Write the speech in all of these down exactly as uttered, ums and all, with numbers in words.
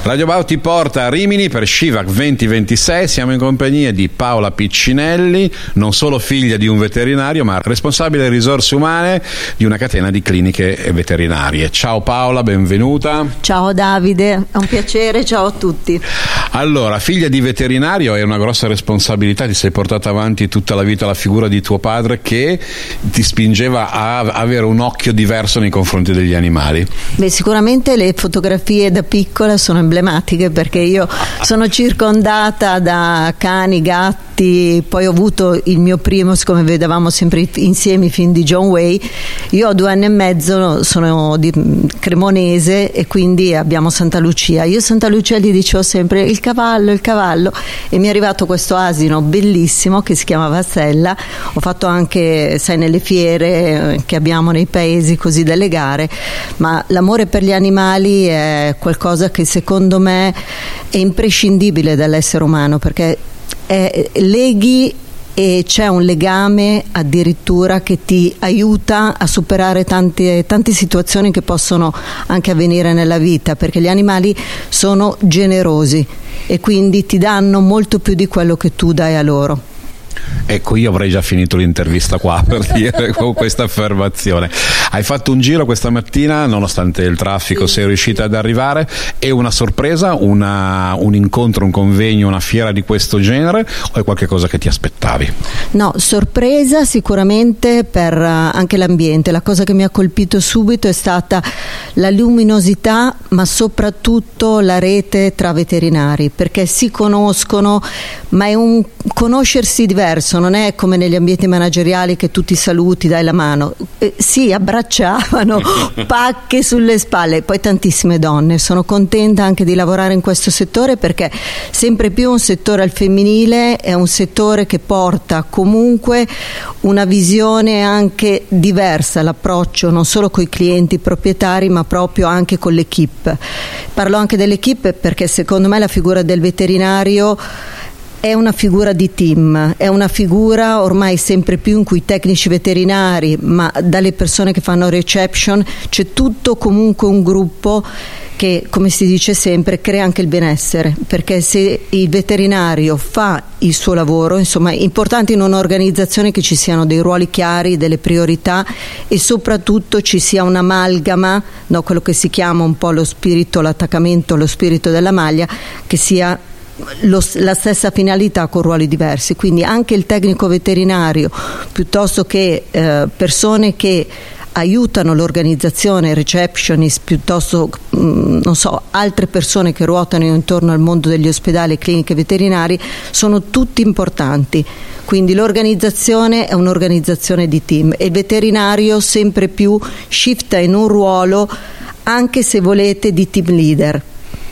Radio Wow ti porta a Rimini per Shivac venti ventisei. Siamo in compagnia di Paola Piccinelli, non solo figlia di un veterinario, ma responsabile risorse umane di una catena di cliniche veterinarie. Ciao Paola, benvenuta. Ciao Davide, è un piacere, ciao a tutti. Allora, figlia di veterinario, è una grossa responsabilità, ti sei portata avanti tutta la vita la figura di tuo padre che ti spingeva a avere un occhio diverso nei confronti degli animali. Beh, sicuramente le fotografie da piccola sono emblematiche, perché io sono circondata da cani, gatti, poi ho avuto il mio primo, siccome vedevamo sempre insieme i film di John Wayne. Io ho due anni e mezzo, sono di Cremonese e quindi abbiamo Santa Lucia. Io a Santa Lucia gli dicevo sempre il cavallo, il cavallo, e mi è arrivato questo asino bellissimo che si chiamava Stella. Ho fatto anche, sai, nelle fiere che abbiamo nei paesi così, delle gare, ma l'amore per gli animali è qualcosa che secondo me è imprescindibile dall'essere umano, perché è, leghi e c'è un legame addirittura che ti aiuta a superare tante, tante situazioni che possono anche avvenire nella vita, perché gli animali sono generosi e quindi ti danno molto più di quello che tu dai a loro. Ecco, io avrei già finito l'intervista qua per dire con questa affermazione. Hai fatto un giro questa mattina, nonostante il traffico, sì. Sei riuscita ad arrivare. È una sorpresa, una, un incontro, un convegno, una fiera di questo genere, o è qualcosa che ti aspettavi? No, sorpresa sicuramente per anche l'ambiente. La cosa che mi ha colpito subito è stata la luminosità, ma soprattutto la rete tra veterinari, perché si conoscono, ma è un conoscersi diverso, non è come negli ambienti manageriali che tu ti saluti, dai la mano. Eh, si abbracciavano, pacche sulle spalle, poi tantissime donne. Sono contenta anche di lavorare in questo settore, perché sempre più un settore al femminile, è un settore che porta comunque una visione anche diversa, l'approccio non solo con i clienti proprietari ma proprio anche con l'equipe. Parlo anche dell'equipe perché secondo me la figura del veterinario è una figura di team, è una figura ormai sempre più in cui i tecnici veterinari, ma dalle persone che fanno reception, c'è tutto comunque un gruppo che, come si dice sempre, crea anche il benessere, perché se il veterinario fa il suo lavoro, insomma è importante in un'organizzazione che ci siano dei ruoli chiari, delle priorità e soprattutto ci sia un'amalgama, no, quello che si chiama un po' lo spirito, l'attaccamento, lo spirito della maglia, che sia Lo, la stessa finalità con ruoli diversi. Quindi anche il tecnico veterinario, piuttosto che eh, persone che aiutano l'organizzazione, receptionist, piuttosto mh, non so, altre persone che ruotano intorno al mondo degli ospedali e cliniche veterinari, sono tutti importanti. Quindi l'organizzazione è un'organizzazione di team e il veterinario sempre più shifta in un ruolo, anche se volete, di team leader,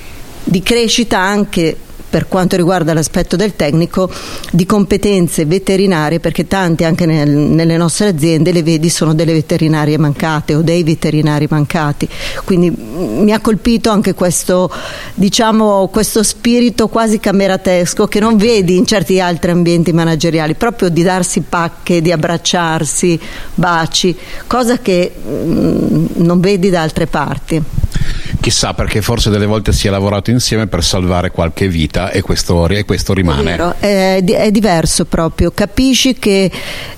di crescita anche per quanto riguarda l'aspetto del tecnico, di competenze veterinarie, perché tanti anche nel, nelle nostre aziende le vedi sono delle veterinarie mancate o dei veterinari mancati. Quindi mi ha colpito anche questo, diciamo, questo spirito quasi cameratesco che non vedi in certi altri ambienti manageriali, proprio di darsi pacche, di abbracciarsi, baci, cosa che mh, non vedi da altre parti. Chissà, perché forse delle volte si è lavorato insieme per salvare qualche vita e questo, e questo rimane. È vero, è, è diverso proprio. Capisci che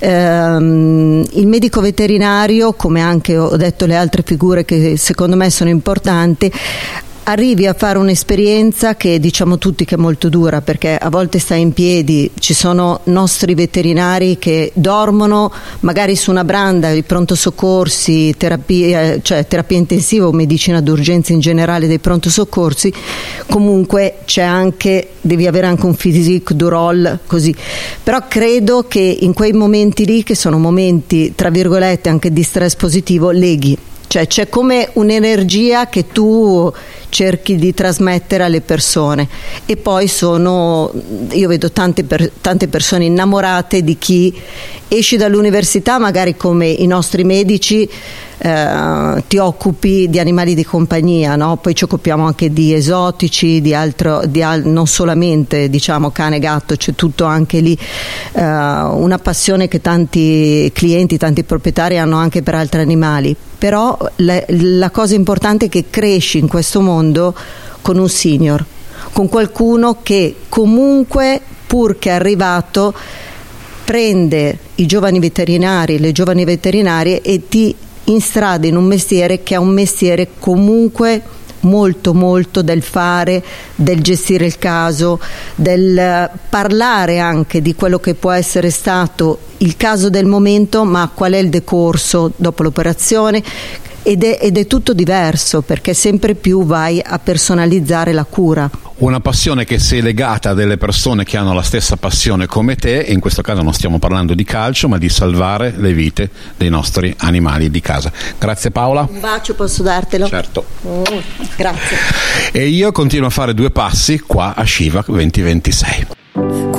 ehm, il medico veterinario, come anche ho detto le altre figure che secondo me sono importanti, arrivi a fare un'esperienza che diciamo tutti che è molto dura, perché a volte stai in piedi, ci sono nostri veterinari che dormono magari su una branda, i pronto soccorsi, terapia, cioè terapia intensiva o medicina d'urgenza in generale dei pronto soccorsi, comunque c'è anche, devi avere anche un physique du rôle così, però credo che in quei momenti lì, che sono momenti tra virgolette anche di stress positivo, leghi. Cioè c'è come un'energia che tu cerchi di trasmettere alle persone e poi sono, io vedo tante, per, tante persone innamorate di chi esci dall'università, magari come i nostri medici, eh, ti occupi di animali di compagnia, no? Poi ci occupiamo anche di esotici, di altro, di al, non solamente diciamo cane gatto, c'è tutto anche lì, eh, una passione che tanti clienti, tanti proprietari hanno anche per altri animali. Però la, la cosa importante è che cresci in questo mondo con un senior, con qualcuno che comunque, pur che è arrivato, prende i giovani veterinari, le giovani veterinarie e ti instrada in un mestiere che è un mestiere comunque molto molto del fare, del gestire il caso, del parlare anche di quello che può essere stato il caso del momento, ma qual è il decorso dopo l'operazione. Ed è, ed è tutto diverso, perché sempre più vai a personalizzare la cura. Una passione che sei legata a delle persone che hanno la stessa passione come te, e in questo caso non stiamo parlando di calcio, ma di salvare le vite dei nostri animali di casa. Grazie Paola. Un bacio, posso dartelo? Certo. Mm, grazie. E io continuo a fare due passi qua a Shiva venti ventisei.